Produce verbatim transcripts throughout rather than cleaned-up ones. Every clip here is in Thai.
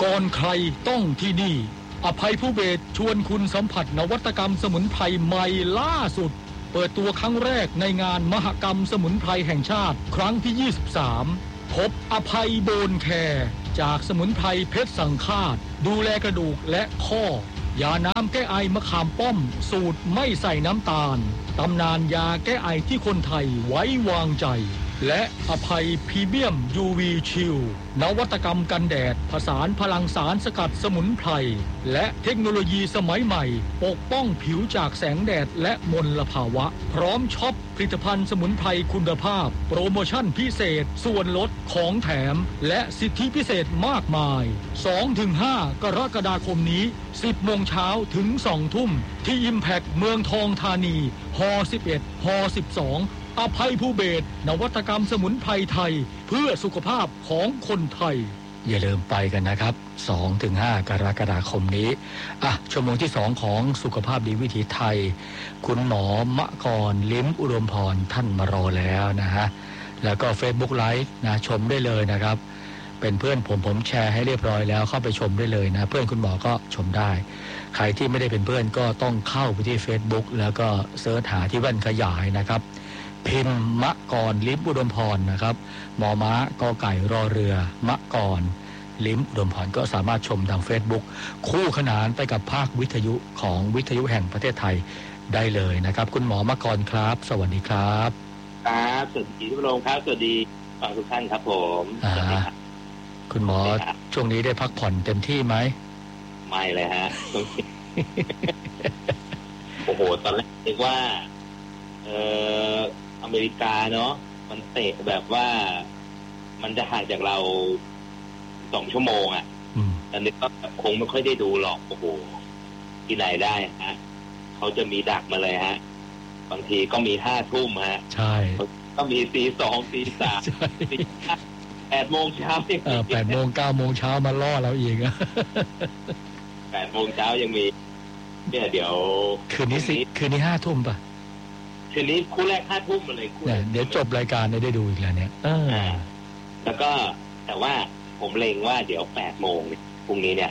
ก่อนใครต้องที่นี่อภัยภูเบศรชวนคุณสัมผัสนวัตกรรมสมุนไพรใหม่ล่าสุดเปิดตัวครั้งแรกในงานมหกรรมสมุนไพรแห่งชาติครั้งที่ยี่สิบสามพบอภัยโบนแคร์จากสมุนไพรเพชรสังฆาตดูแลกระดูกและข้อยาน้ำแก้ไอมะขามป้อมสูตรไม่ใส่น้ำตาลตำนานยาแก้ไอที่คนไทยไว้วางใจและอภัยพรีเมียม ยู วี ชิลนวัตกรรมกันแดดผสานพลังสารสกัดสมุนไพรและเทคโนโลยีสมัยใหม่ปกป้องผิวจากแสงแดดและมลภาวะพร้อมช็อปผลิตภัณฑ์สมุนไพรคุณภาพโปรโมชั่นพิเศษส่วนลดของแถมและสิทธิพิเศษมากมาย สองถึงห้า กรกฎาคมนี้ สิบโมงเช้าถึงสองทุ่มที่ Impact เมืองทองธานีฮสิบเอ็ดฮสิบสองอภัยภูเบศรนวัตกรรมสมุนไพรไทยเพื่อสุขภาพของคนไทยอย่าลืมไปกันนะครับ สองถึงห้า กรกฎาคมนี้อ่ะชั่วโมงที่สองของสุขภาพดีวิถีไทยคุณหมอมะกรลิ้มอุดมพรท่านมารอแล้วนะฮะแล้วก็ Facebook Live นะชมได้เลยนะครับเป็นเพื่อนผมผมแชร์ให้เรียบร้อยแล้วเข้าไปชมได้เลยนะเพื่อนคุณหมอก็ชมได้ใครที่ไม่ได้เป็นเพื่อนก็ต้องเข้าไปที่ Facebook แล้วก็เสิร์ชหาที่แว่นขยายนะครับพิมพ์มะกรลิ้มอุดมพรนะครับหมอม้ากอไก่รอเรือมะกรลิ้มอุดมพรก็สามารถชมทาง Facebook คู่ขนานไปกับภาควิทยุของวิทยุแห่งประเทศไทยได้เลยนะครับคุณหมอมะกรครับสวัสดีครับครับสวัสดีทุกท่านครับสวัสดีทุกท่านครับผมสวัสดีครับคุณหมอช่วงนี้ได้พักผ่อนเต็มที่ไหมไม่เลยฮะ โอ้โหตอนแรกนึกว่าเอออเมริกาเนาะมันเตะแบบว่ามันจะห่างจากเราสองชั่วโมงอ่ะแต่นึกว่าคงไม่ค่อยได้ดูหรอกโอ้โหที่ไหนได้ฮะเขาจะมีดักมาเลยฮะบางทีก็มีห้าทุ่มฮะใช่ก็มีตีสองตีสามตีแปดโมงเช้าเออแปดโมงเก้าโมงเช้ามาล่อเราอีกอะแปดโมงเช้ายังมีเนี่ยเดี๋ยวคืนนี้สิคืนนี้ห้าทุ่มป่ะคืนนี้คู่แรกห้าทุ่มมาเลยคู่เดี๋ยวจบรายการได้ดูอีกแล้วเนี่ยเออแล้วก็แต่ว่าผมเล็งว่าเดี๋ยวแปดโมงพรุ่งนี้เนี่ย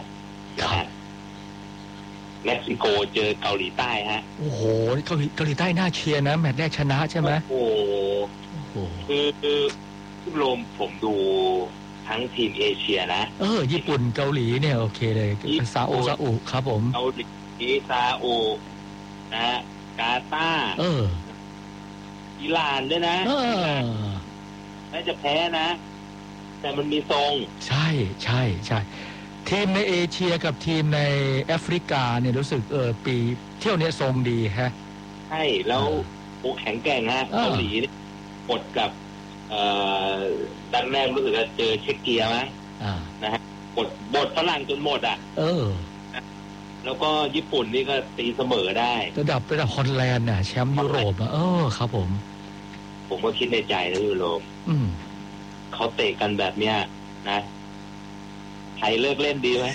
เม็กซิโกเจอเกาหลีใต้ฮะโอ้โหเกาหลีเกาหลีใต้น่าเชียร์นะแมตช์แรกชนะใช่ไหมโอ้โหคือคือทุกโรมผมดูทั้งทีมเอเชียนะเออญี่ปุ่นเกาหลีเนี่ยโอเคเลยซาอุซาอุครับผมเกาหลีซาอุนะกาตาร์เอออิหร่านด้วยนะเออน่าจะแพ้นะแต่มันมีทรงใช่ใช่ใช่ทีมในเอเชียกับทีมในแอฟริกาเนี่ยรู้สึกเออปีเที่ยวนี้ทรงดีฮะใช่แล้วโอ้แข็งแกร่งฮะเกาหลีกดกับเอ่อดันแรกรู้สึกจะเจอเช็กเกียร์มั้ยนะฮะกดบทฝรั่งจนหมดอ่ะเออแล้วก็ญี่ปุ่นนี่ก็ตีเสมอได้ระดับระดับฮอลแลนด์น่ะแชมป์ยุโรปอ่ะเออครับผมผมก็คิดในใจนะยุโรปอืมเขาเตะกันแบบเนี้ยนะไทยเลิกเล่นดีไหม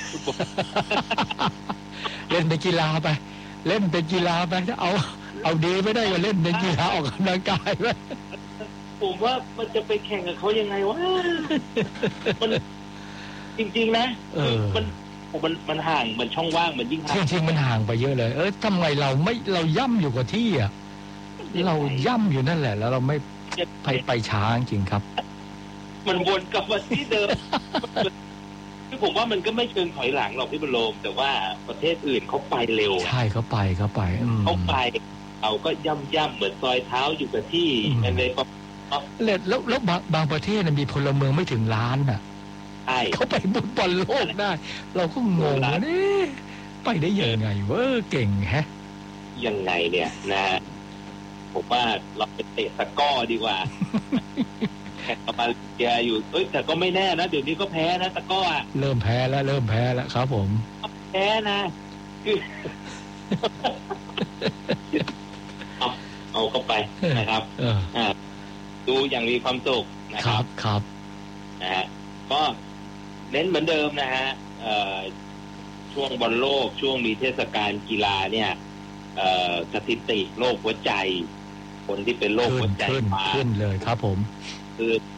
เล่นเป็นกีฬาไปเล่นเป็นกีฬาไปถ้าเอาเอาดีไม่ได้ก็เล่นเป็นกีฬาออกกำลังกายไปผมว่ามันจะไปแข่งกับเขายังไงวะมันจริงๆนะมันมันมันห่างมันช่องว่างมันยิ่งห่างจริงๆมันห่างไปเยอะเลยเออทำไมเราไม่เราย่ำอยู่กับที่อ่ะเราย่ำอยู่นั่นแหละแล้วเราไม่ไปไปช้าจริงครับมันวนกลับมาที่เดิมคือผมว่ามันก็ไม่เชิงถอยหลังหรอกพี่บรมแต่ว่าประเทศอื่นเขาไปเร็วใช่เขาไปเขาไปเขาไปเราก็ย่ำย่ำเหมือนซอยเท้าอยู่กับที่อะไรก็แล้วแล้วแล้วบางบางประเทศมีพลเมืองไม่ถึงล้านน่ะเขาไปบุญบอลโลกได้เราก็งงว่านี่ไปได้ยังไงเว้อเก่งแฮะยังไงเนี่ยนะผมว่าเราไปเตะตะก้อดีกว่าแข่งกับมาเลเซียอยู่เอ้ยแต่ก็ไม่แน่นะเดี๋ยวนี้ก็แพ้นะตะก้ออ่ะเริ่มแพ้แล้วเริ่มแพ้แล้วครับผมแพ้นะคือเอาเอาเข้าไปนะครับอ่าดูอย่างมีความสุขนะครับครับนะฮะก็เน้นเหมือนเดิมนะฮะช่วงบอลโลกช่วงมีเทศกาลกีฬาเนี่ยสถิติโรคหัวใจคนที่เป็นโรคหัวใจมาขึ้นเลยครับผมคือ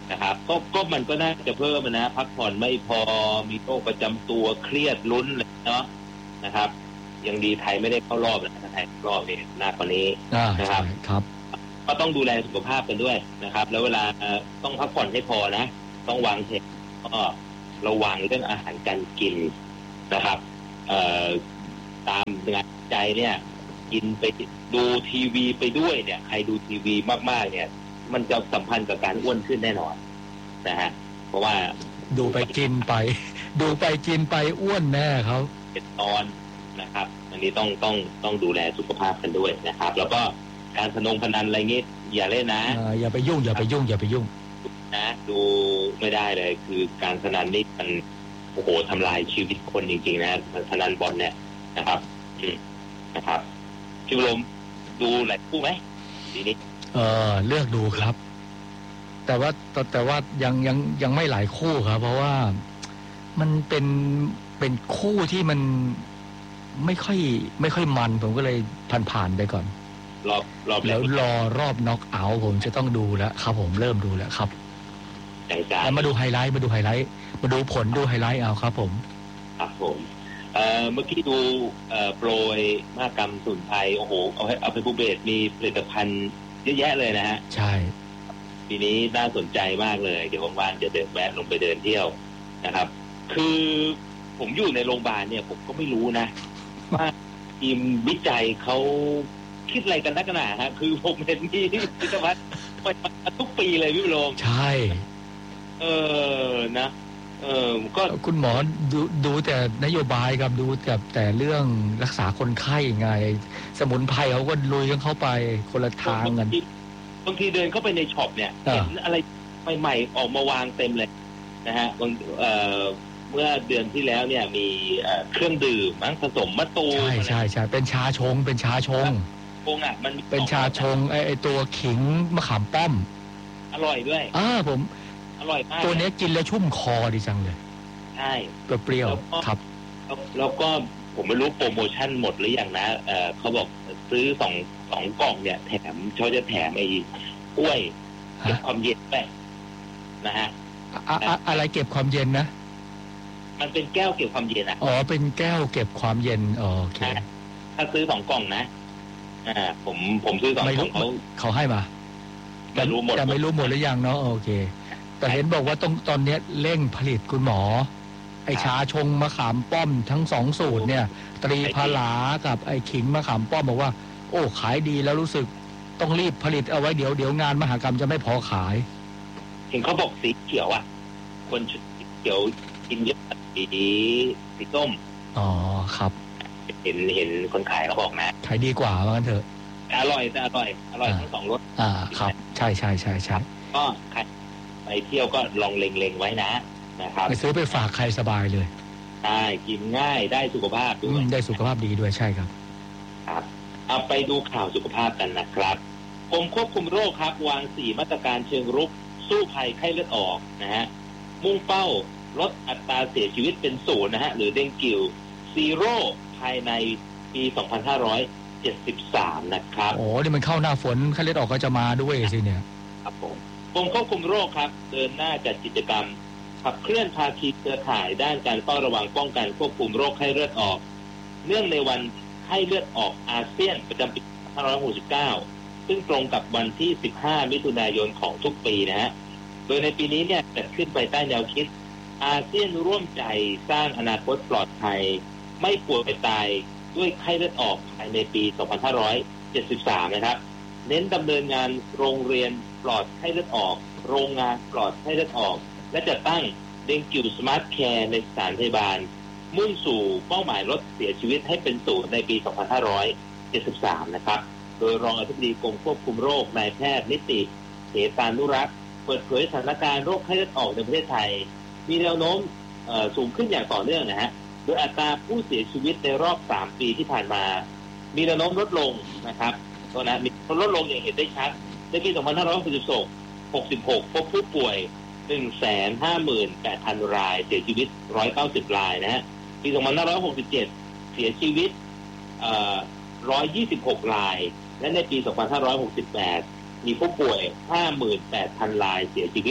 นะครับก็ก็มันก็น่าจะเพิ่มนะพักผ่อนไม่พอมีโรคประจำตัวเครียดลุ้นเนาะนะครับยังดีไทยไม่ได้เข้ารอบนะถ้าไทยเข้ารอบเนี่ยหนักกว่านี้นะครับครับก็ต้องดูแลสุขภาพกันด้วยนะครับแล้วเวลาต้องพักผ่อนให้พอนะต้องวางแผนก็ระวังเรื่องอาหารการกินนะครับเอ่อตามงานใจเนี่ยกินไปดูทีวีไปด้วยเนี่ยใครดูทีวีมากๆเนี่ยมันจะสัมพันธ์กับการอ้วนขึ้นแน่นอนนะฮะเพราะว่าดูไปกินไปดูไปกินไปอ้วนแน่เขาเป็นตอนนะครับอันนี้ต้องต้องต้องดูแลสุขภาพกันด้วยนะครับแล้วก็การพนงพนันอะไรงี้อย่าเล่นนะอย่าไปยุ่งอย่าไปยุ่งอย่าไปยุ่งนะดูไม่ได้เลยคือการพนันนี่มันโอ้โหทำลายชีวิตคนจริงๆนะพนันบอลเนี่ยนะครับนะครับชิวลมดูหลายคู่ไหมทีนี้เออเลือกดูครับแต่ว่าแต่แต่ว่ายังยังยังไม่หลายคู่ครับเพราะว่ามันเป็นเป็นคู่ที่มันไม่ค่อยไม่ค่อยมันผมก็เลยผ่านๆไปก่อนรอบรอบแล้วรอรอบน็อกเอาท์ผมจะต้องดูแล้วครับผมเริ่มดูแล้วครับแล้วมาดูไฮไลท์มาดูไฮไลท์มาดูผลดูไฮไลท์เอาครับผมครับผมเอ่อเมื่อกี้ดูเอ่อโปรยมหกรรมสมุนไพรโอ้โหเอาให้เอาไปบูเบตมีผลิตภัณฑ์เยอะแยะเลยนะฮะใช่ปีนี้น่าสนใจมากเลยเดี๋ยวว่างๆจะเดินแวะลงไปเดินเที่ยวนะครับคือผมอยู่ในโรงพยาบาลเนี่ยผมก็ไม่รู้นะว่าทีมวิจัยเขาคิดอะไรกันนักหนาฮะคือผมเห็นมีพิธภัณฑ์มาทุกปีเลยพี่โรมใช่เออนะเออก็คุณหมอดูดูแต่นโยบายกับดูแต่แต่เรื่องรักษาคนไข้ไงสมุนไพรเขาก็ลุยกันเข้าไปคนละทางกันบางทีเดินเข้าไปในช็อปเนี่ยเห็นอะไรใหม่ๆออกมาวางเต็มเลยนะฮะบางเอ่อเมื่อเดือนที่แล้วเนี่ยมีเครื่องดื่มมั้งผสมมะตูมใช่ใช่ใช่เป็นชาชงเป็นชาชงชงอ่ะมันเป็นชาชงไอไอตัวขิงมะขามป้อมอร่อยด้วยอ่าผมอร่อยมากตัวนี้กินแล้วชุ่มคอดีจังเลยใช่เปรี้ยวครับแล้วก็ผมไม่รู้โปรโมชั่นหมดหรือยังนะเออเขาบอกซื้อสองสองกล่องเนี่ยแถมเขาจะแถมไอ้กล้วยเก็บความเย็นไปนะฮะอะไรเก็บความเย็นนะมันเป็นแก้วเก็บความเย็นอ่ะอ๋อเป็นแก้วเก็บความเย็นโอเคถ้าซื้อสองกล่องนะอ่าผมผมซื้อสองกล่องเขาเขาให้มาแต่รู้หมดแต่ไม่รู้หมดหรือยังเนาะโอเคแต่เห็นบอกว่าต้องตอนนี้เร่งผลิตคุณหมอไอชาชงมะขามป้อมทั้งสองสูตรเนี่ยตรีพลากับไอขิงมะขามป้อมบอกว่าโอ้ขายดีแล้วรู้สึกต้องรีบผลิตเอาไว้เดี๋ยวเดี๋ยวงานมหกรรมจะไม่พอขายเห็นเขาบอกสีเขียวอ่ะคนสีเขียวกินเยอะสีสีส้มอ๋อครับเห็นเห็นคนขายเขาบอกนะขายดีกว่าว่างั้นเถอะอร่อยแต่อร่อยอร่อยทั้งสองรสอ่าครับใช่ใช่ใช่ใช่ก็ใครไปเที่ยวก็ลองเล็งๆไว้นะนะครับไปซื้อไปฝากใครสบายเลยใช่กินง่ายได้สุขภาพด้วยได้สุขภาพดีด้วยใช่ครับครับเอาไปดูข่าวสุขภาพกันนะครับกรมควบคุมโรคครับวางสี่มาตรการเชิงรุกสู้ภัยไข้เลือดออกนะฮะมุ่งเป้าลดอัตราเสียชีวิตเป็นศูนย์นะฮะหรือเดงกิวซีโร่ภายในปีสองพันห้าร้อยเจ็ดสิบสามนะครับโอ้นี่มันเข้าหน้าฝนไข้เลือดออกก็จะมาด้วยสิเนี่ยครับผมกรมควบคุมโรคครับเดินหน้าจัดกิจกรรมขับเคลื่อนภาคีเครือข่ายด้านการเฝ้าระวังป้องกันควบคุมโรคไข้เลือดออกเนื่องในวันไข้เลือดออกอาเซียนประจำปีสองพันห้าร้อยหกสิบเก้าซึ่งตรงกับวันที่สิบห้ามิถุนายนของทุกปีนะฮะโดยในปีนี้เนี่ยจัดขึ้นภายใต้แนวคิดอาเซียนร่วมใจสร้างอนาคตปลอดภัยไม่ป่วยตายด้วยไข้เลือดออกภายในปีสองพันห้าร้อยเจ็ดสิบสามนะครับเน้นดำเนินงานโรงเรียนปลอดไข้เลือดออกโรงงานปลอดไข้เลือดออกและจัดตั้งเดงกิวสมาร์ทแคร์ในสถานพยาบาลมุ่งสู่เป้าหมายลดเสียชีวิตให้เป็นศูนย์ในปีสองพันห้าร้อยเจ็ดสิบสามนะครับโดยรองอธิบดีกรมควบคุมโรคนายแพทย์นิติเสตานุรักษ์เปิดเผยสถานการณ์โรคไข้เลือดออกในประเทศไทยมีแนวโน้มสูงขึ้นอย่างต่อเนื่องนะฮะโดยอัตราผู้เสียชีวิตในรอบสามปีที่ผ่านมามีแนวโน้มลดลงนะครับตัวนะมีลดลงอย่างเห็นได้ชัดในปีสองพันห้าร้อยหกสิบหกพบผู้ป่วย หนึ่งแสนห้าหมื่นแปดพัน รายเสียชีวิตหนึ่งร้อยเก้าสิบรายนะฮะปีสองพันห้าร้อยหกสิบเจ็ดเสียชีวิตเอ่อหนึ่งร้อยยี่สิบหกรายและในปีสองพันห้าร้อยหกสิบแปดมีผู้ป่วย ห้าหมื่นแปดพัน รายเสียชีวิต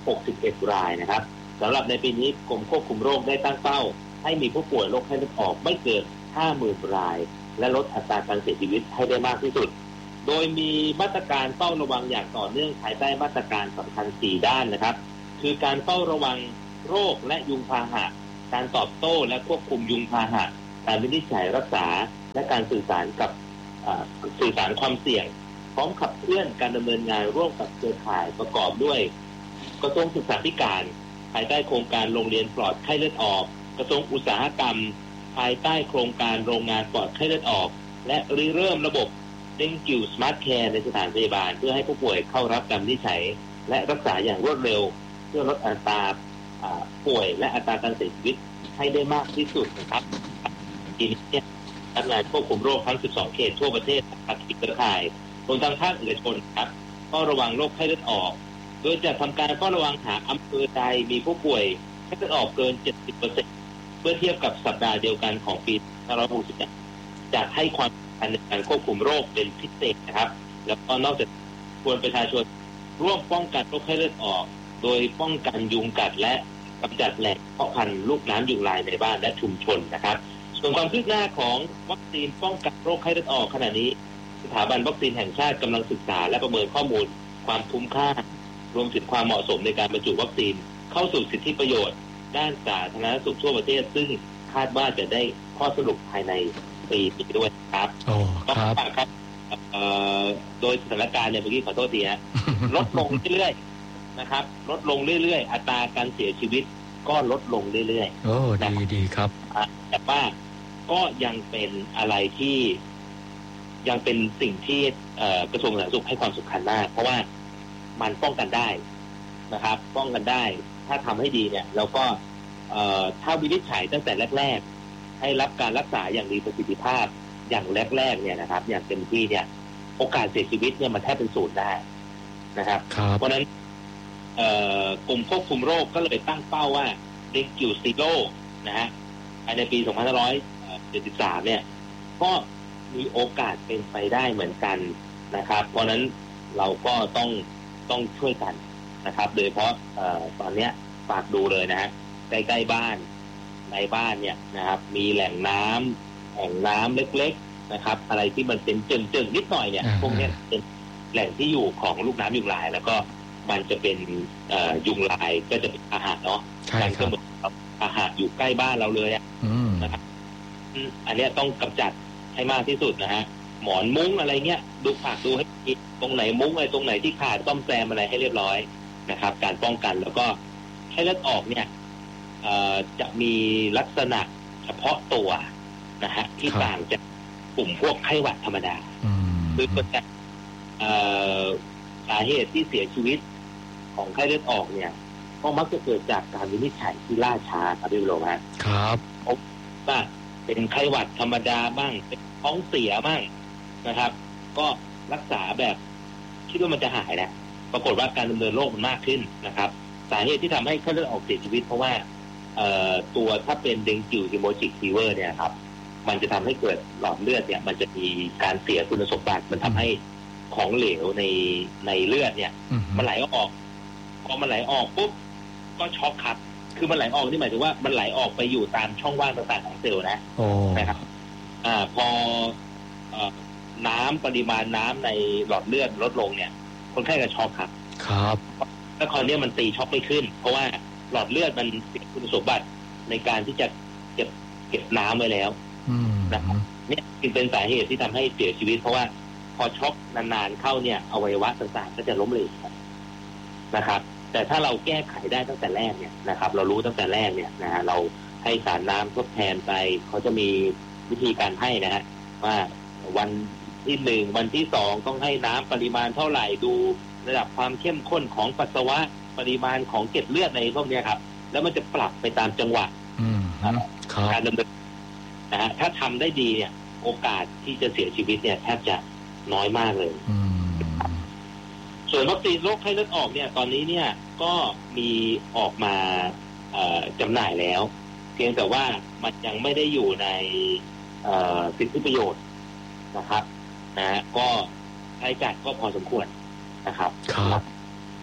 หกสิบเอ็ดรายนะครับสำหรับในปีนี้กรมควบคุมโรคได้ตั้งเป้าให้มีผู้ป่วยโรคไข้เลือดออกไม่เกิน ห้าหมื่น รายและลดอัตราการเสียชีวิตให้ได้มากที่สุดโดยมีมาตรการเฝ้าระวังอย่างต่อเนื่องภายใต้มาตรการสำคัญสี่ด้านนะครับคือการเฝ้าระวังโรคและยุงพาหะการตอบโต้และควบคุมยุงพาหะการวินิจฉัยรักษาและการสื่อสารกับสื่อสารความเสี่ยงพร้อมขับเคลื่อนการดำเนินงานร่วมกับเครือข่ายประกอบด้วยกระทรวงศึกษาธิการภายใต้โครงการโรงเรียนปลอดไข้เลือดออกกระทรวงอุตสาหกรรมภายใต้โครงการโรงงานปลอดไข้เลือดออกและริเริ่มระบบเด้งกิ้วสมาร์ทแคร์ในสถานพยาบาลเพื่อให้ผู้ป่วยเข้ารับการวินิจฉัยและรักษาอย่างรวดเร็วเพื่อลดอัตราป่วยและอัตราการเสียชีวิตให้ได้มากที่สุดนะครับทีนี้เนี่ยพนักงานควบคุมโรคทั้งสิบสองเขตทั่วประเทศภาคีเครือข่ายรวมทั้งภาคเอกชนครับก็ระวังโรคไข้เลือดออกโดยจะทำการเฝ้าระวังหาอำเภอใดมีผู้ป่วยไข้เลือดออกเกิน เจ็ดสิบเปอร์เซ็นต์ เพื่อเทียบกับสัปดาห์เดียวกันของปีสองพันห้าร้อยหกสิบเจ็ดจะให้ความสำคัญในการควบคุมโรคเป็นพิเศษนะครับแล้วก็นอกจากควรประชาชนร่วมป้องกันโรคไข้เลือดออกโดยป้องกันยุงกัดและกำจัดแหล่งเพาะพันธุ์ลูกน้ำยุงลายในบ้านและชุมชนนะครับส่วนความคืบหน้าของวัคซีนป้องกันโรคไข้เลือดออกขณะนี้สถาบันวัคซีนแห่งชาติกำลังศึกษาและประเมินข้อมูลความคุ้มค่ารวมถึงความเหมาะสมในการบรรจุวัคซีนเข้าสู่สิทธิประโยชน์ด้านสาธารณสุขทั่วประเทศซึ่งคาดว่าจะได้ข้อสรุปภายในปีนี้ด้วยครับโอ้ครับครับโดยสถานการณ์เนี่ยเมื่อกี้ขอโทษทีฮะ ลดลงเรื่อยๆนะครับลดลงเรื่อยๆอัตราการเสียชีวิตก็ลดลงเรื่อยๆโอ้ดีดีครับแต่ว่าก็ยังเป็นอะไรที่ยังเป็นสิ่งที่กระทรวงสาธารณสุขให้ความสำคัญมากเพราะว่ามันป้องกันได้นะครับป้องกันได้ถ้าทำให้ดีเนี่ยแล้วก็ถ้าวินิจฉัยตั้งแต่แรกๆให้รับการรักษาอย่างมีประสิทธิภาพอย่างแรกๆเนี่ยนะครับอย่างเต็มที่เนี่ยโอกาสเสียชีวิตเนี่ยมันแทบเป็นศูนย์ได้นะครับเพราะฉะนั้นกลุ่มควบคุมโรคก็เลยตั้งเป้าว่าเด็กอยู่ซีโร่นะฮะภายในปีสองพันห้าร้อยเจ็ดสิบสามเนี่ยก็มีโอกาสเป็นไปได้เหมือนกันนะครับเพราะนั้นเราก็ต้องต้องช่วยกันนะครับโดยเฉพาะตอนนี้ฝากดูเลยนะฮะใกล้ๆบ้านในบ้านเนี่ยนะครับมีแหล่งน้ำแหล่งน้ำเล็กๆนะครับอะไรที่มันเป็นเจิ่งๆนิดหน่อยเนี่ยพวกนี้เป็นแหล่งที่อยู่ของลูกน้ำยุงลายแล้วก็มันจะเป็นยุงลายก็จะเป็นอาหารเนาะมันก็เหมือนอาหารอยู่ใกล้บ้านเราเลยนะครับอันนี้ต้องกำจัดให้มากที่สุดนะฮะหมอนมุ้งอะไรเงี้ยดูฝากดูให้ตรงไหนมุ้งอะไรตรงไหนที่ขาดต้อมแซมอะไรให้เรียบร้อยนะครับการป้องกันแล้วก็ไข้เลือดออกเนี่ยจะมีลักษณะเฉพาะตัวนะฮะที่ต่างจากกลุ่มพวกไข้หวัดธรรมดาคือเกิดจากสาเหตุที่เสียชีวิตของไข้เลือดออกเนี่ยก็มักจะเกิดจากการวินิจฉัยที่ล่าช้าครับพี่โรมครับพบว่าเป็นไข้หวัดธรรมดาบ้างเป็นท้องเสียบ้างนะครับก็รักษาแบบคิดว่ามันจะหายแหละปรากฏว่าการดำเนินโรคมันมากขึ้นนะครับสาเหตุที่ทำให้ไข้เลือดออกเสียชีวิตเพราะว่าตัวถ้าเป็นเดงกิวฮิโมจิกฟีเวอร์เนี่ยครับมันจะทำให้เกิดหลอดเลือดเนี่ยมันจะมีการเสียคุณสมบัติมันทำให้ของเหลวในในเลือดเนี่ยมันไหลออกพอมันไหลออกปุ๊บก็ช็อกครับคือมันไหลออกนี่หมายถึงว่ามันไหลออกไปอยู่ตามช่องว่างต่างๆของเซลล์นะนะครับอ่าพอน้ำปริมาณน้ำในหลอดเลือดลดลงเนี่ยคนไข้ก็ช็อกครับครับแล้วคราวนี้มันตีช็อกไม่ขึ้นเพราะว่าหลอดเลือดมันเสียคุณสมบัติในการที่จะเก็บเก็บน้ำไว้แล้วนะครับเนี่ยจึงเป็นสาเหตุที่ทำให้เสียชีวิตเพราะว่าพอช็อกนานๆเข้าเนี่ยอวัยวะต่างๆก็จะล้มเหลวนะครับแต่ถ้าเราแก้ไขได้ตั้งแต่แรกเนี่ยนะครับเรารู้ตั้งแต่แรกเนี่ยนะฮะเราให้สารน้ำทดแทนไปเขาจะมีวิธีการให้นะฮะว่าวันที่หนึ่งวันที่สองต้องให้น้ำปริมาณเท่าไหร่ดูระดับความเข้มข้นของปัสสาวะปริมาณของเกล็ดเลือดในพวกนี้ครับแล้วมันจะปรับไปตามจังหวะการดำเนินนะฮะถ้าทำได้ดีเนี่ยโอกาสที่จะเสียชีวิตเนี่ยแทบจะน้อยมากเลยส่วนวัคซีนโรคไข้เลือดออกเนี่ยตอนนี้เนี่ยก็มีออกมาจำหน่ายแล้วเพียงแต่ว่ามันยังไม่ได้อยู่ในสิทธิประโยชน์นะครับนะก็ใช้จ่ายก็พอสมควรนะครับครับ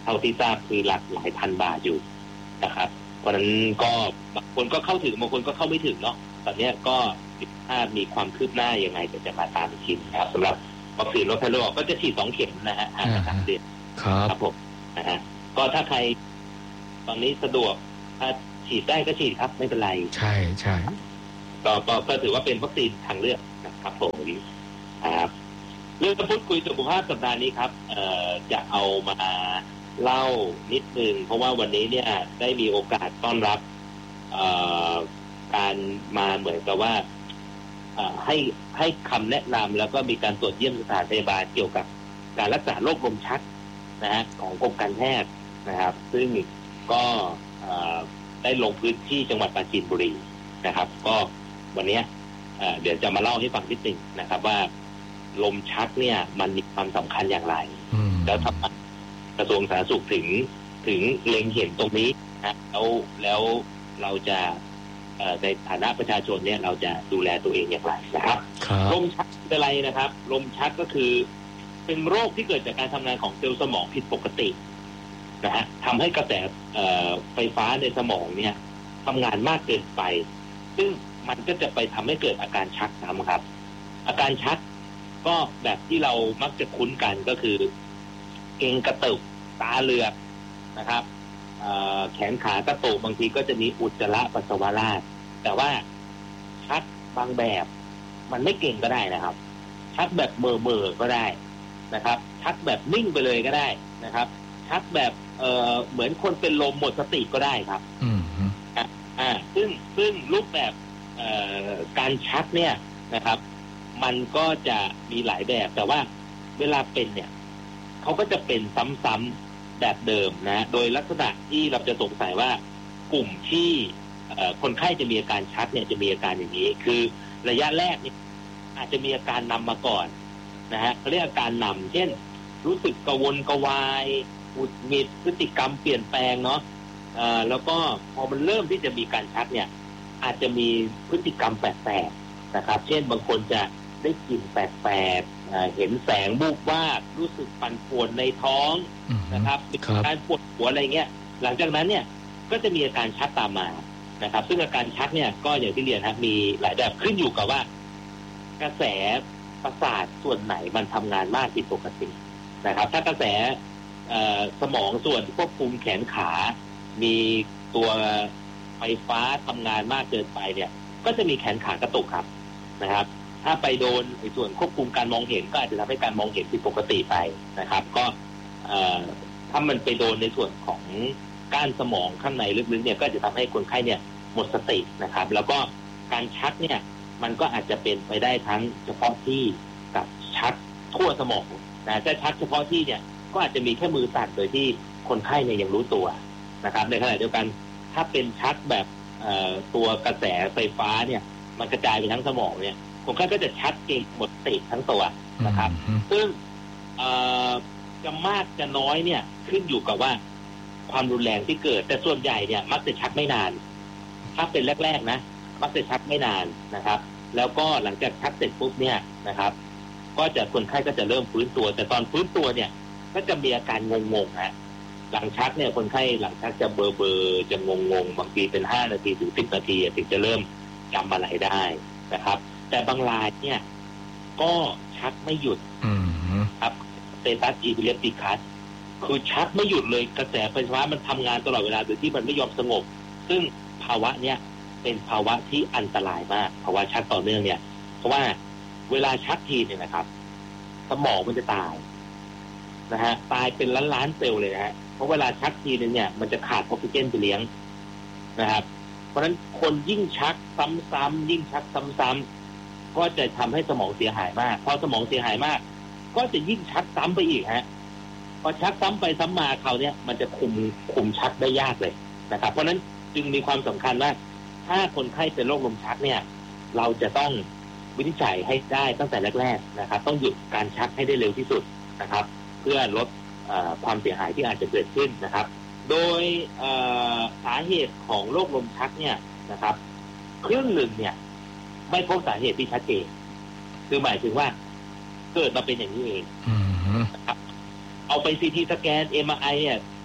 เท่าที่ทราบคือหลักหลายพันบาทอยู่นะครับเพราะฉะนั้นก็บางคนก็เข้าถึงบางคนก็เข้าไม่ถึงเนาะตอนนี้ก็ถ้ามีความคืบหน้ายังไงก็จะมาตามอีกนะครับสำหรับวัคซีนลดไข้เลือดออกก็จะฉีดสองเข็มนะฮะห่างกันสามเดือนครับผมนะฮะก็ถ้าใครตอนนี้สะดวกถ้าฉีดได้ก็ฉีดครับไม่เป็นไรใช่ใช่ก็ก็ถือว่าเป็นวัคซีนทางเลือกนะครับผมครับเรื่องพูดคุยสุขภาพสัปดาห์นี้ครับเอ่อจะเอามาเล่านิดนึงเพราะว่าวันนี้เนี่ยได้มีโอกาสต้อนรับเอ่อการมาเหมือนกับว่าให้ให้คำแนะนำแล้วก็มีการตรวจเยี่ยมสถานพยาบาลเกี่ยวกับการรักษาโรคลมชักนะฮะของกรมการแพทย์นะครับซึ่งก็ได้ลงพื้นที่จังหวัดปราจีนบุรีนะครับก็วันนี้เดี๋ยวจะมาเล่าให้ฟังนิดนึงนะครับว่าลมชักเนี่ยมันมีความสำคัญอย่างไรแล้วทำไมกระทรวงสาธารณสุขถึงถึงเล็งเห็นตรงนี้นะแล้วแล้วเราจะในฐานะประชาชนเนี่ยเราจะดูแลตัวเองอย่างไรนะครับลมชักเป็นอะไรนะครับลมชักก็คือเป็นโรคที่เกิดจากการทำงานของเซลล์สมองผิดปกตินะฮะทำให้กระแสไฟฟ้าในสมองเนี่ยทำงานมากเกินไปซึ่งมันก็จะไปทำให้เกิดอาการชักนะครับอาการชักก็แบบที่เรามักจะคุ้นกันก็คือเกร็งกระตุกตาเหลือกนะครับแขนขากระตุกบางทีก็จะมีอุจจาระปัสสาวะราดแต่ว่าชักบางแบบมันไม่เก่งก็ได้นะครับชักแบบเมื่อเมื่อก็ได้นะครับชักแบบนิ่งไปเลยก็ได้นะครับชักแบบเอ่อเหมือนคนเป็นลมหมดสติก็ได้ครับอืมอ่าซึ่งซึ่งรูปแบบเอ่อการชักเนี่ยนะครับมันก็จะมีหลายแบบแต่ว่าเวลาเป็นเนี่ยเขาก็จะเป็นซ้ำๆแบบเดิมนะโดยลักษณะที่เราจะสงสัยว่ากลุ่มที่คนไข้จะมีอาการชักเนี่ยจะมีอาการอย่างนี้คือระยะแรกเนี่ยอาจจะมีอาการนำมาก่อนนะฮะเขาเรียกอาการนำเช่นรู้สึกกระวนกระวายหงุดหงิดพฤติกรรมเปลี่ยนแปลงเนาะแล้วก็พอมันเริ่มที่จะมีการชักเนี่ยอาจจะมีพฤติกรรมแปลกๆนะครับเช่นบางคนจะได้กลิ่นแปลกๆเห็นแสงบูบวาบรู้สึกปั่นป่วนในท้องนะครับมีการปวดหัวอะไรเงี้ยหลังจากนั้นเนี่ยก็จะมีอาการชักตามมานะครับซึ่งอาการชักเนี่ยก็อย่างที่เรียนครับมีหลายแบบขึ้นอยู่กับว่ากระแสประสาทส่วนไหนมันทำงานมากผิดปกตินะครับถ้ากระแสสมองส่วนควบคุมแขนขามีตัวไฟฟ้าทำงานมากเกินไปเนี่ยก็จะมีแขนขากระตุกครับนะครับถ้าไปโดนในส่วนควบคุมการมองเห็นก็อาจจะทำให้การมองเห็นผิดปกติไปนะครับก็ถ้ามันไปโดนในส่วนของก้านสมองข้างในลึกๆเนี่ยก็จะทำให้คนไข้เนี่ยหมดสตินะครับแล้วก็การชักเนี่ยมันก็อาจจะเป็นไปได้ทั้งเฉพาะที่กับชักทั่วสมองนะถ้าชักเฉพาะที่เนี่ยก็อาจจะมีแค่มือสั่นโดยที่คนไข้เนี่ยยังรู้ตัวนะครับในขณะเดียวกันถ้าเป็นชักแบบตัวกระแสไฟฟ้าเนี่ยมันกระจายไปทั้งสมองเนี่ยคนไข้ก็จะชักเกร็งหมดสติทั้งตัวนะครับซึ่งจะมากจะน้อยเนี่ยขึ้นอยู่กับว่าความรุนแรงที่เกิดแต่ส่วนใหญ่เนี่ยมักจะชักไม่นานถ้าเป็นแรกๆนะมักจะชักไม่นานนะครับแล้วก็หลังจากชักเสร็จปุ๊บเนี่ยนะครับก็จะคนไข้ก็จะเริ่มฟื้นตัวแต่ตอนฟื้นตัวเนี่ยก็จะมีอาการงงๆฮะหลังชักเนี่ยคนไข้หลังชักจะเบอร์เบอร์จะงงๆบางทีเป็นห้านาทีถึงสิบนาทีถึงจะเริ่มจำอะไรได้นะครับแต่บางรายเนี่ยก็ชักไม่หยุดครับสเตตัสอีพิเลปติคัสคือชักไม่หยุดเลยกระแสไฟฟ้ามันทำงานตลอดเวลาโดยที่มันไม่ยอมสงบซึ่งภาวะเนี้ยเป็นภาวะที่อันตรายมากภาวะชักต่อเนื่องเนี่ยเพราะว่าเวลาชักทีเนี่ยนะครับสมองมันจะตายนะฮะตายเป็นล้านๆเซลล์เลยนะฮะเพราะเวลาชักทีนึงเนี่ยมันจะขาดออกซิเจนไปเลี้ยงนะครับเพราะฉะนั้นคนยิ่งชักซ้ำๆยิ่งชักซ้ำๆก็จะทำให้สมองเสียหายมากพอสมองเสียหายมากก็จะยิ่งชักซ้ำไปอีกฮะพอชักซ้ำไปซ้ำมาคราวนี้มันจะคุมคุมชักได้ยากเลยนะครับเพราะฉะนั้นจึงมีความสำคัญว่าถ้าคนไข้เป็นโรคลมชักเนี่ยเราจะต้องวินิจฉัยให้ได้ตั้งแต่แรกๆนะครับต้องหยุดการชักให้ได้เร็วที่สุดนะครับเพื่อลดความเสียหายที่อาจจะเกิดขึ้นนะครับโดยสาเหตุของโรคลมชักเนี่ยนะครับครึ่งหนึ่งเนี่ยไม่พบสาเหตุที่ชัดเจนคือหมายถึงว่าเกิดมาเป็นอย่างนี้เองนะครับเอาไปซีทีสแกน เอ็ม อาร์ ไอ เนี่ย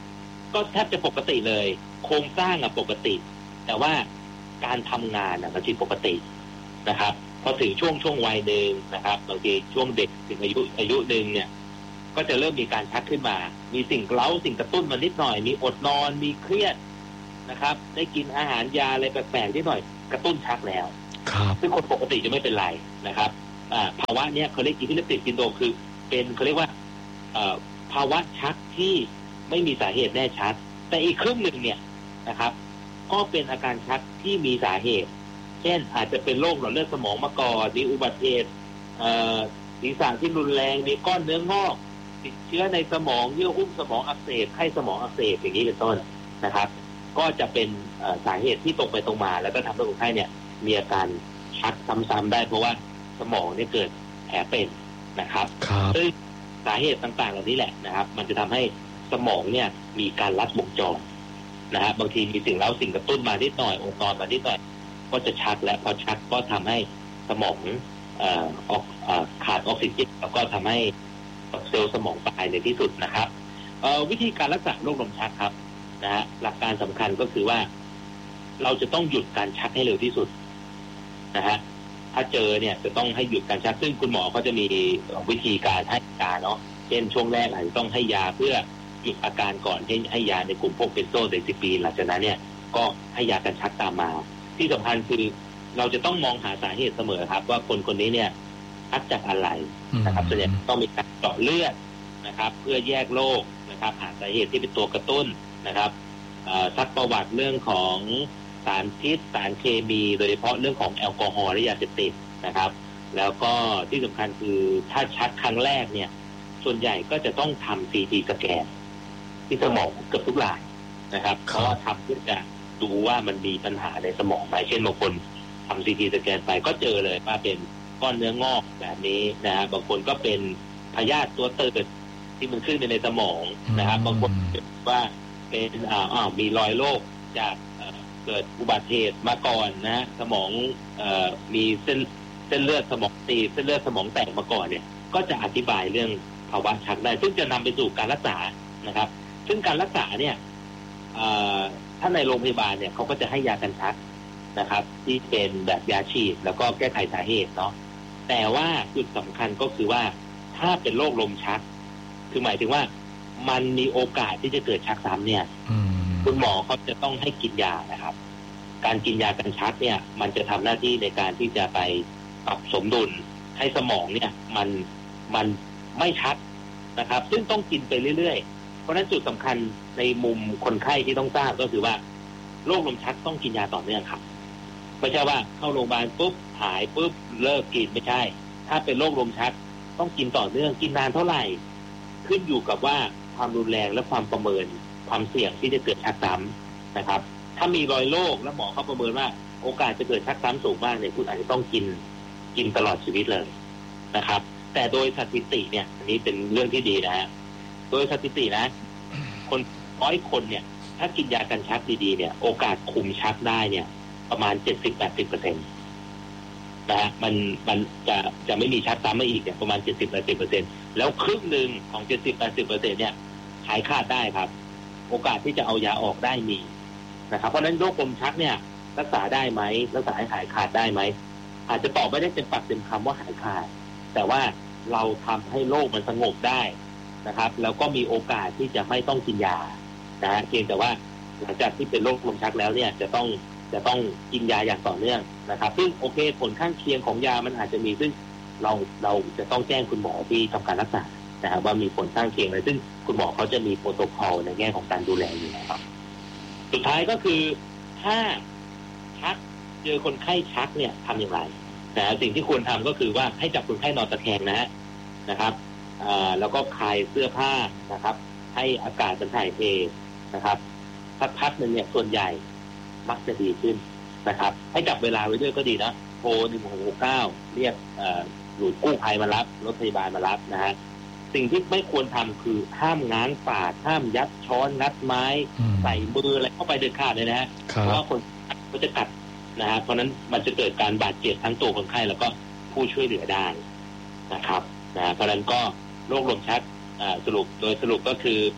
ก็แทบจะปกติเลยโครงสร้างอะปกติแต่ว่าการทำงานอะมันผิดปกตินะครับพอถึงช่วงช่วงวัยหนึ่งนะครับบางทีช่วงเด็กถึงอายุอายุหนึ่งเนี่ยก็จะเริ่มมีการชักขึ้นมามีสิ่งเร้าสิ่งกระตุ้นมานิดหน่อยมีอดนอนมีเครียดนะครับได้กินอาหารยาอะไรแปลกๆนิดหน่อยกระตุ้นชักแล้วซึ่งคนปกติจะไม่เป็นไรนะครับภาวะเนี้ยเขาเรียกอิพิเลปติกซินโดรมคือเป็นเขาเรียกว่าภาวะชักที่ไม่มีสาเหตุแน่ชัดแต่อีกครึ่งหนึ่งเนี่ยนะครับก็เป็นอาการชักที่มีสาเหตุเช่นอาจจะเป็นโรคหลอดเลือดสมองมาก่อนมีอุบัติเหตุศีรษะที่รุนแรงมีก้อนเนื้องอกติดเชื้อในสมองเยื่อหุ้มสมองอักเสบไข้สมองอักเสบอย่างนี้เป็นต้นนะครับก็จะเป็นสาเหตุที่ตรงไปตรงมาแล้วก็ทำให้คนไข้เนี่ยมีอาการชักซ้ำๆได้เพราะว่าสมองเนี่ยเกิดแผลเป็นนะครับซึ่งสาเหตุต่างๆเหล่านี้แหละนะครับมันจะทำให้สมองเนี่ยมีการลัดวงจรนะฮะบางทีมีสิ่งเร้าสิ่งกระตุ้นมานิดหน่อยอดนอนมานิดหน่อยก็จะชักและพอชักก็ทำให้สมองเอ่อออกเอ่อขาดออกซิเจนแล้วก็ทำให้เซลล์สมองตายในที่สุดนะครับเอ่อวิธีการรักษาโรคลมชักครับนะฮะหลักการสำคัญก็คือว่าเราจะต้องหยุดการชักให้เร็วที่สุดนะฮะถ้าเจอเนี่ยจะต้องให้หยุดการชักซึ่งคุณหมอเขาจะมีวิธีการให้ยาเนาะเช่นช่วงแรกอาจจะต้องให้ยาเพื่อหยุดอาการก่อนให้ให้ยาในกลุ่มพวกเบนโซไดซิปีนหลังจากนั้นเนี่ยก็ให้ยากันชักตามมาที่สำคัญคือเราจะต้องมองหาสาเหตุเสมอครับว่าคนคนนี้เนี่ยชักจากอะไรนะครับส่วนใหญ่ต้องมีการเจาะเลือดนะครับเพื่อแยกโรคนะครับหาสาเหตุที่เป็นตัวกระตุ้นนะครับซักประวัติเรื่องของสารพิษสารเคมีโดยเฉพาะเรื่องของแอลกอฮอล์และยาเสพติดนะครับแล้วก็ที่สำคัญคือถ้าชักครั้งแรกเนี่ยส่วนใหญ่ก็จะต้องทำ ซี ที สแกนที่สมองเกือบทุกรายนะครับเพราะว่าทำเพื่อจะดูว่ามันมีปัญหาในสมองไหมเช่นบางคนทำ ซี ที สแกนไปก็เจอเลยว่าเป็นก้อนเนื้องอกแบบนี้นะฮะบางคนก็เป็นพยาธิตัวเติร์ดที่มันขึ้นไปในสมองนะครับบางคนว่าเป็นอ่าอ้าวมีรอยโรคจากเกิดอุบัติเหตุมาก่อนนะสมองเอ่อมีเส้นเส้นเลือดสมองตีบเส้นเลือดสมองแตกมาก่อนเนี่ยก็จะอธิบายเรื่องภาวะชักได้ซึ่งจะนำไปสู่การรักษานะครับซึ่งการรักษาเนี่ยถ้าในโรงพยาบาลเนี่ยเขาก็จะให้ยากันชักนะครับที่เป็นแบบยาฉีดแล้วก็แก้ไขสาเหตุเนาะแต่ว่าจุดสำคัญก็คือว่าถ้าเป็นโรคลมชักคือหมายถึงว่ามันมีโอกาสที่จะเกิดชักซ้ำเนี่ยคุณหมอเขาจะต้องให้กินยานะครับการกินยากันชักเนี่ยมันจะทำหน้าที่ในการที่จะไปปรับสมดุลให้สมองเนี่ยมันมันไม่ชักนะครับซึ่งต้องกินไปเรื่อยๆเพราะฉะนั้นจุดสำคัญในมุมคนไข้ที่ต้องทราบก็คือว่าโรคลมชักต้องกินยาต่อเนื่องครับไม่ใช่ว่าเข้าโรงพยาบาลปุ๊บหายปุ๊บเลิกกินไม่ใช่ถ้าเป็นโรคลมชักต้องกินต่อเนื่องกินนานเท่าไหร่ขึ้นอยู่กับว่าความรุนแรงและความประเมินความเสี่ยงที่จะเกิดชักซ้ำนะครับถ้ามีรอยโรคและหมอเขาประเมินว่าโอกาสจะเกิดชักซ้ำสูงมากเนี่ยคุณอาจจะต้องกินกินตลอดชีวิตเลยนะครับแต่โดยสถิติเนี่ยอันนี้เป็นเรื่องที่ดีนะฮะโดยสถิตินะคนร้อยคนเนี่ยถ้ากินยากันชักดีๆเนี่ยโอกาสคุมชักได้เนี่ยประมาณ เจ็ดสิบถึงแปดสิบเปอร์เซ็นต์ นะฮะมันมันจะจะไม่มีชักซ้ำมาอีกเนี่ยประมาณ เจ็ดสิบถึงแปดสิบเปอร์เซ็นต์ แล้วครึ่งหนึ่งของ เจ็ดสิบถึงแปดสิบเปอร์เซ็นต์ เนี่ยหายขาดได้ครับโอกาสที่จะเอายาออกได้มีนะครับเพราะฉะนั้นโรคลมชักเนี่ยรักษาได้ไหมรักษาให้หายขาดได้ไหมอาจจะตอบไม่ได้เป็นปากเต็มคำว่าหายขาดแต่ว่าเราทำให้โรคมันสงบได้นะครับแล้วก็มีโอกาสที่จะไม่ต้องกินยานะฮะเพียงแต่ว่าหลังจากที่เป็นโรคลมชักแล้วเนี่ยจะต้องจะต้องกินยาอย่างต่อเนื่องนะครับซึ่งโอเคผลข้างเคียงของยามันอาจจะมีซึ่งเราเราจะต้องแจ้งคุณหมอที่ทำการรักษานะครับว่ามีผลข้างเคียงอะไรซึ่งคุณหมอเขาจะมีโปรโตคอลในแง่ของการดูแลอยู่นะครับสุดท้ายก็คือถ้าชักเจอคนไข้ชักเนี่ยทำอย่างไรนะสิ่งที่ควรทำก็คือว่าให้จับคนไข้นอนตะแคงนะนะครับแล้วก็คลายเสื้อผ้านะครับให้อากาศมันถ่ายเทนะครับสักพักหนึ่งเนี่ยส่วนใหญ่มักจะดีขึ้นนะครับให้จับเวลาไว้ด้วยก็ดีนะโทรหนึ่งหกหกเก้าเรียกหน่วยกู้ภัยมารับรถพยาบาลมารับนะฮะสิ่งที่ไม่ควรทำคือห้ามง้างปากห้ามยัดช้อนงัดไม้ใส่มืออะไรเข้าไปเด็ดขาดเลยนะฮะเพราะว่าคนก็จะกัดนะฮะเพราะนั้นมันจะเกิดการบาดเจ็บทั้งตัวคนไข้แล้วก็ผู้ช่วยเหลือได้นะครับนะเพราะนั้นก็โรคลมชักสรุปโดยสรุปก็คือ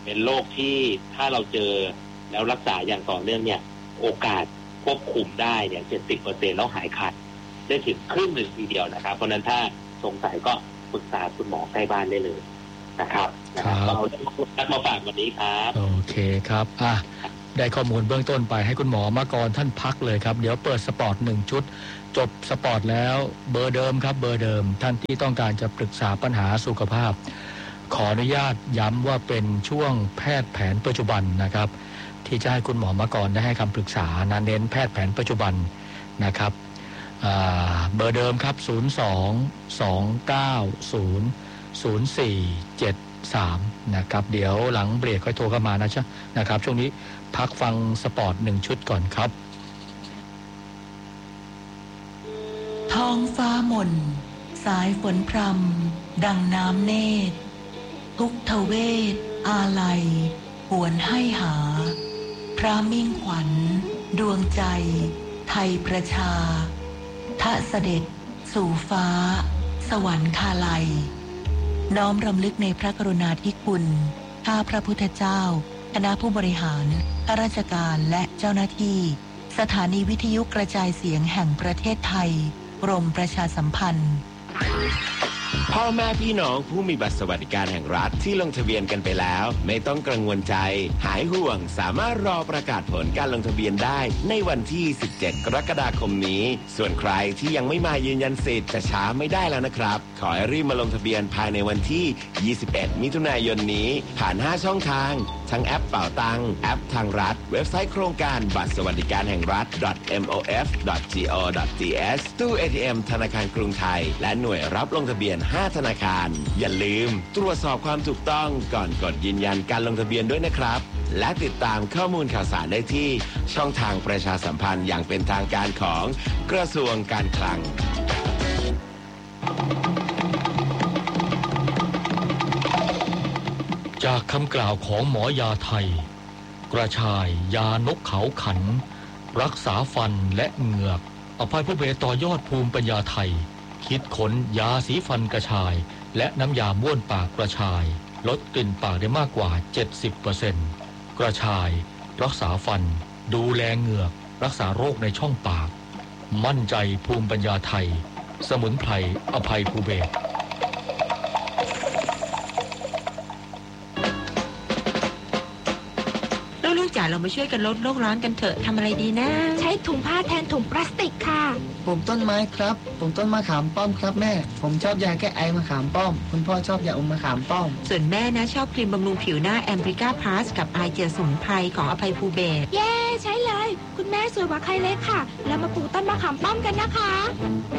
เป็นโรคที่ถ้าเราเจอแล้วรักษาอย่างต่อเนื่องเนี่ยโอกาสควบคุมได้เนี่ย เจ็ดสิบเปอร์เซ็นต์ แล้วหายขาดได้ถึงครึ่งหนึ่งทีเดียวนะครับเพราะนั้นถ้าสงสัยก็ปรึกษาคุณหมอใกล้บ้านได้เลยนะครับครับเราได้ข้อมูลมาฝากวันนี้ครับโอเคครับอ่ะได้ข้อมูลเบื้องต้นไปให้คุณหมอมากรท่านพักเลยครับเดี๋ยวเปิดสปอร์ตหนึ่งชุดจบสปอร์ตแล้วเบอร์เดิมครับเบอร์เดิมท่านที่ต้องการจะปรึกษาปัญหาสุขภาพขออนุญาตย้ำว่าเป็นช่วงแพทย์แผนปัจจุบันนะครับที่จะให้คุณหมอมากรได้ให้คำปรึกษานะเน้นแพทย์แผนปัจจุบันนะครับเบอร์เดิมครับศูนย์ สอง สอง เก้า ศูนย์ ศูนย์ สี่ เจ็ด สามนะครับเดี๋ยวหลังเบรกค่อยโทรเข้ามานะจ๊ะนะครับช่วงนี้พักฟังสปอร์ตหนึ่งชุดก่อนครับท้องฟ้ามนสายฝนพรำดังน้ำเนตรทุกทเวศอาลัยหวนให้หาพระมิ่งขวัญดวงใจไทยประชาทะเสด็จสู่ฟ้าสวรรคาลัยน้อมรำลึกในพระกรุณาธิคุณข้าพระพุทธเจ้าคณะผู้บริหารข้าราชการและเจ้าหน้าที่สถานีวิทยุกระจายเสียงแห่งประเทศไทยกรมประชาสัมพันธ์พ่อแม่พี่น้องผู้มีบัตรสวัสดิการแห่งรัฐที่ลงทะเบียนกันไปแล้วไม่ต้องกังวลใจหายห่วงสามารถรอประกาศผลการลงทะเบียนได้ในวันที่สิบเจ็ดกรกฎาคมนี้ส่วนใครที่ยังไม่มายืนยันสิทธิ์จะช้าไม่ได้แล้วนะครับขอให้รีบมาลงทะเบียนภายในวันที่ยี่สิบเอ็ดมิถุนายนนี้ผ่านห้าช่องทางทั้งแอปเป๋าตังแอปทางรัฐเว็บไซต์โครงการบัตรสวัสดิการแห่งรัฐ เอ็ม โอ เอฟ ดอท จี โอ ดอท ที เอส ตู้ เอ ที เอ็ม ธนาคารกรุงไทยและหน่วยรับลงทะเบียนห้าธนาคารอย่าลืมตรวจสอบความถูกต้องก่อนกดยืนยันการลงทะเบียนด้วยนะครับและติดตามข้อมูลข่าวสารได้ที่ช่องทางประชาสัมพันธ์อย่างเป็นทางการของกระทรวงการคลังจากคำกล่าวของหมอยาไทยกระชายยานกเขาขันรักษาฟันและเหงือกอภัยพระเวทต่อยอดภูมิปัญญาไทยคิดค้นยาสีฟันกระชายและน้ำยาบ้วนปากกระชายลดกลิ่นปากได้มากกว่า เจ็ดสิบเปอร์เซ็นต์ กระชายรักษาฟันดูแลเหงือกรักษาโรคในช่องปากมั่นใจภูมิปัญญาไทยสมุนไพรอภัยภูเบศรจ๋าเรามาช่วยกันลดโลกร้อนกันเถอะทำอะไรดีนะใช้ถุงผ้าแทนถุงพลาสติกค่ะปลูกต้นไม้ครับปลูกต้นมะขามป้อมครับแม่ผมชอบยาแก้ไอมะขามป้อมคุณพ่อชอบยาอมมะขามป้อมส่วนแม่นะชอบครีมบำรุงผิวหน้าแอมบริก้าพลัสกับไอเจลสมุนไพรของอภัยภูเบศรเย้ใช้เลยคุณแม่สวยกว่าใครเลยค่ะแล้วมาปลูกต้นมะขามป้อมกันนะคะ